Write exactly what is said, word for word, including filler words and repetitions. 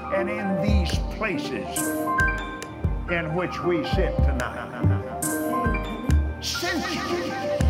and in these places in which we sit tonight. Sensual.